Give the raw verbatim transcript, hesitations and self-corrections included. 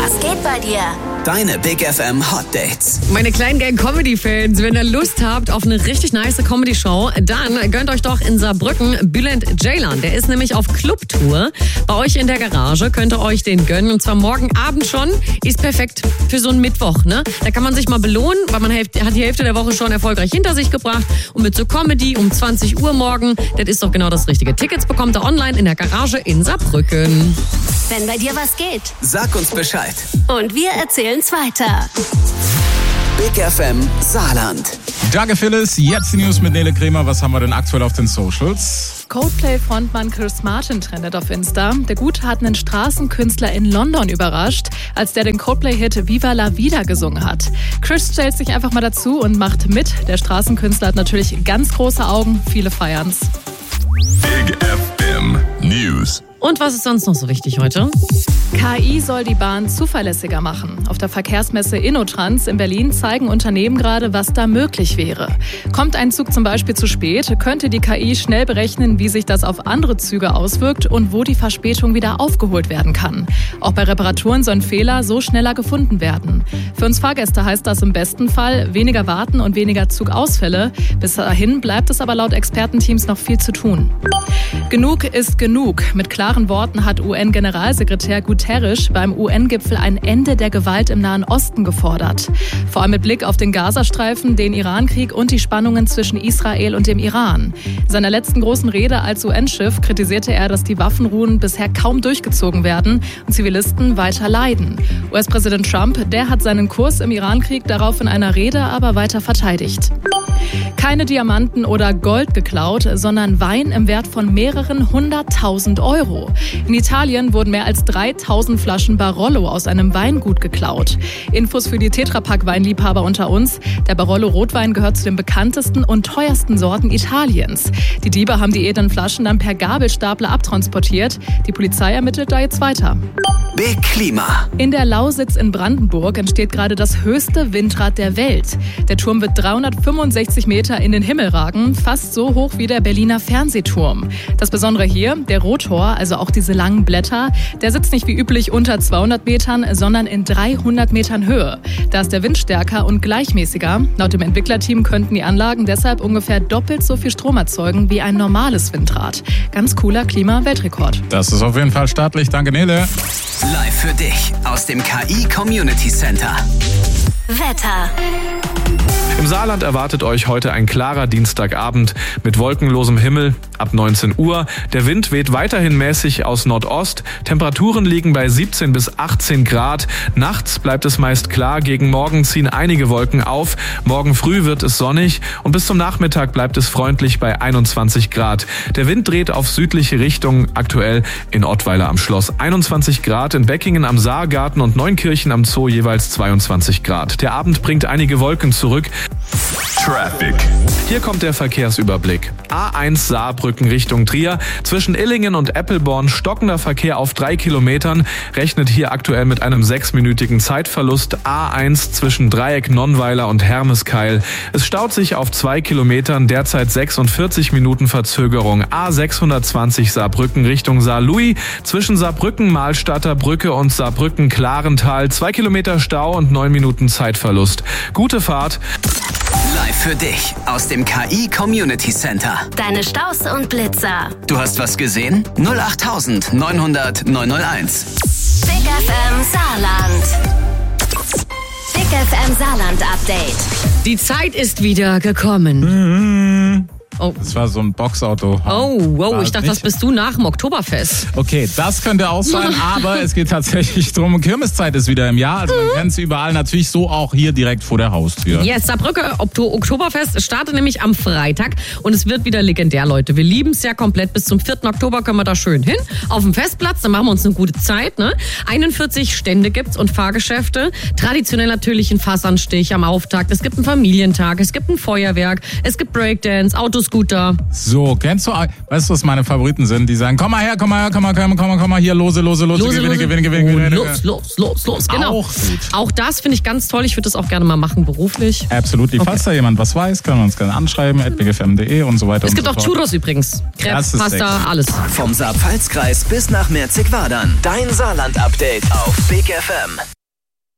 Was geht bei dir? Deine Big F M Hot Dates. Meine kleinen Gang-Comedy-Fans, wenn ihr Lust habt auf eine richtig nice Comedy-Show, dann gönnt euch doch in Saarbrücken Bülent Ceylan. Der ist nämlich auf Clubtour. Bei euch in der Garage könnt ihr euch den gönnen. Und zwar morgen Abend schon. Ist perfekt für so einen Mittwoch. Ne? Da kann man sich mal belohnen, weil man hat die Hälfte der Woche schon erfolgreich hinter sich gebracht. Und mit so Comedy um zwanzig Uhr morgen, das ist doch genau das Richtige. Tickets bekommt ihr online in der Garage in Saarbrücken. Wenn bei dir was geht. Sag uns Bescheid. Und wir erzählen's weiter. Big F M Saarland. Danke Phyllis, jetzt die News mit Nele Kremer. Was haben wir denn aktuell auf den Socials? Coldplay-Frontmann Chris Martin trendet auf Insta. Der Gute hat einen Straßenkünstler in London überrascht, als der den Coldplay-Hit Viva la Vida gesungen hat. Chris stellt sich einfach mal dazu und macht mit. Der Straßenkünstler hat natürlich ganz große Augen, viele feiern's. Big F M News. Und was ist sonst noch so wichtig heute? K I soll die Bahn zuverlässiger machen. Auf der Verkehrsmesse InnoTrans in Berlin zeigen Unternehmen gerade, was da möglich wäre. Kommt ein Zug zum Beispiel zu spät, könnte die K I schnell berechnen, wie sich das auf andere Züge auswirkt und wo die Verspätung wieder aufgeholt werden kann. Auch bei Reparaturen sollen Fehler so schneller gefunden werden. Für uns Fahrgäste heißt das im besten Fall weniger warten und weniger Zugausfälle. Bis dahin bleibt es aber laut Expertenteams noch viel zu tun. Genug ist genug. Mit klaren Worten hat U N-Generalsekretär Guterres beim U N-Gipfel ein Ende der Gewalt im Nahen Osten gefordert. Vor allem mit Blick auf den Gazastreifen, den Irankrieg und die Spannungen zwischen Israel und dem Iran. In seiner letzten großen Rede als U N-Chef kritisierte er, dass die Waffenruhen bisher kaum durchgezogen werden und Zivilisten weiter leiden. U S-Präsident Trump, der hat seinen Kurs im Irankrieg darauf in einer Rede aber weiter verteidigt. Keine Diamanten oder Gold geklaut, sondern Wein im Wert von mehreren hunderttausend Euro. In Italien wurden mehr als dreitausend Flaschen Barolo aus einem Weingut geklaut. Infos für die Tetrapack-Weinliebhaber unter uns. Der Barolo-Rotwein gehört zu den bekanntesten und teuersten Sorten Italiens. Die Diebe haben die edlen Flaschen dann per Gabelstapler abtransportiert. Die Polizei ermittelt da jetzt weiter. Big Klima. In der Lausitz in Brandenburg entsteht gerade das höchste Windrad der Welt. Der Turm wird dreihundertfünfundsechzig Meter in den Himmel ragen, fast so hoch wie der Berliner Fernsehturm. Das Besondere hier, der Rotor, also auch diese langen Blätter, der sitzt nicht wie üblich unter zweihundert Metern, sondern in dreihundert Metern Höhe. Da ist der Wind stärker und gleichmäßiger. Laut dem Entwicklerteam könnten die Anlagen deshalb ungefähr doppelt so viel Strom erzeugen wie ein normales Windrad. Ganz cooler Klima-Weltrekord. Das ist auf jeden Fall staatlich. Danke Nele. Live für dich aus dem K I Community Center. Wetter. Im Saarland erwartet euch heute ein klarer Dienstagabend mit wolkenlosem Himmel ab neunzehn Uhr. Der Wind weht weiterhin mäßig aus Nordost. Temperaturen liegen bei siebzehn bis achtzehn Grad. Nachts bleibt es meist klar. Gegen Morgen ziehen einige Wolken auf. Morgen früh wird es sonnig und bis zum Nachmittag bleibt es freundlich bei einundzwanzig Grad. Der Wind dreht auf südliche Richtung, aktuell in Ottweiler am Schloss einundzwanzig Grad, in Beckingen am Saargarten und Neunkirchen am Zoo jeweils zweiundzwanzig Grad. Der Abend bringt einige Wolken zurück. Traffic. Hier kommt der Verkehrsüberblick. A eins Saarbrücken Richtung Trier. Zwischen Illingen und Eppelborn stockender Verkehr auf drei Kilometern. Rechnet hier aktuell mit einem sechsminütigen Zeitverlust. A eins zwischen Dreieck Nonnweiler und Hermeskeil. Es staut sich auf zwei Kilometern, derzeit sechsundvierzig Minuten Verzögerung. A sechshundertzwanzig Saarbrücken Richtung Saarlouis. Zwischen Saarbrücken Mahlstadter Brücke und Saarbrücken Klarental. Zwei Kilometer Stau und neun Minuten Zeitverlust. Gute Fahrt. Live für dich aus dem K I Community Center. Deine Staus und Blitzer. Du hast was gesehen? null acht neunhundert neunhunderteins. Big F M Saarland. Big F M Saarland Update. Die Zeit ist wieder gekommen. Oh. Das war so ein Boxauto. Oh, wow, War ich dachte, nicht? das bist du nach dem Oktoberfest. Okay, das könnte auch sein, aber es geht tatsächlich drum, Kirmeszeit ist wieder im Jahr. Also man kennt sie überall, natürlich so auch hier direkt vor der Haustür. Yes, Saarbrücke Oktoberfest startet nämlich am Freitag und es wird wieder legendär, Leute. Wir lieben es ja komplett. Bis zum vierten Oktober können wir da schön hin. Auf dem Festplatz, dann machen wir uns eine gute Zeit. Ne? einundvierzig Stände gibt's und Fahrgeschäfte. Traditionell natürlich ein Fassanstich am Auftakt. Es gibt einen Familientag, es gibt ein Feuerwerk, es gibt Breakdance, Autoscooter. So, kennst du, weißt du, was meine Favoriten sind? Die sagen, komm mal her, komm mal her, komm mal, komm mal, komm mal, komm mal hier, lose, lose, lose, Lose, gewinne, lose. gewinne, gewinne, gewinne. Los, los, los, los. Genau. Auch gut. Auch das finde ich ganz toll. Ich würde das auch gerne mal machen beruflich. Absolut. Okay. Falls da jemand was weiß, können wir uns gerne anschreiben, at bigfm punkt de und so weiter Es und gibt so auch fort. Churros übrigens. Crepe, Das ist Pasta, sexy. alles. Vom Saar-Pfalz-Kreis bis nach Merzig-Wadern. Dein Saarland-Update auf Big F M.